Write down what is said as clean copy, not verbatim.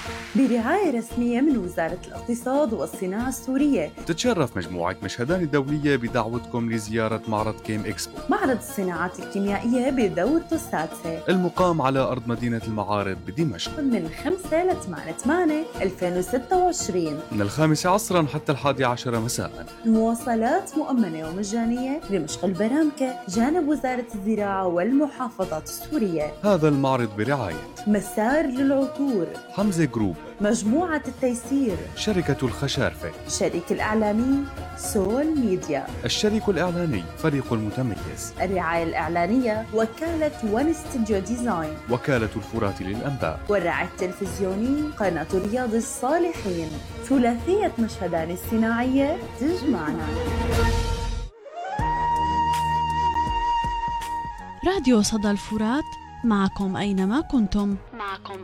برعاية رسمية من وزارة الاقتصاد والصناعة السورية. تتشرف مجموعة مشهدان الدولية بدعوتكم لزيارة معرض كيم إكسبو، معرض الصناعات الكيميائية بدورته السادسة، المقام على أرض مدينة المعارض بدمشق، من 5 ل 8/8 2026، من 5 عصرا حتى 11 مساء. المواصلات مؤمنة ومجانية لمشق البرامكة جانب وزارة الزراعة والمحافظات السورية. هذا المعرض برعاية مسار للعطور، حمزة جروب، مجموعة التيسير، شركة الخشارفة، الشريك الإعلامي سول ميديا، الشريك الإعلاني فريق المتميز، الرعاية الإعلانية وكالة ون استوديو ديزاين، وكالة الفرات للأنباء، والرعاية التلفزيوني قناة رياض الصالحين. ثلاثية مشهدان الصناعية تجمعنا. راديو صدى الفرات، معكم أينما كنتم.